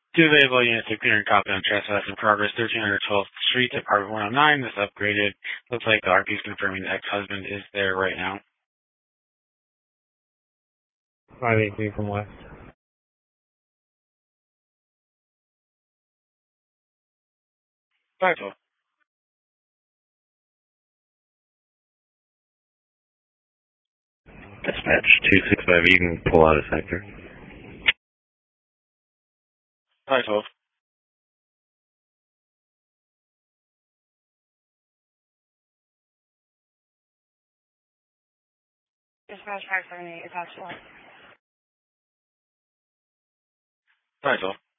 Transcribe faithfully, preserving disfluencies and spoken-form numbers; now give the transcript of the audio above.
Two available units to clear and copy on trespass in progress, thirteen twelfth Street, Apartment one oh nine. This upgraded. Looks like the R P is confirming the ex-husband is there right now. five eight three from West. five twelve. Dispatch two six five, you can pull out a sector. five twelve. Dispatch five seven eight, attached to what? five twelve.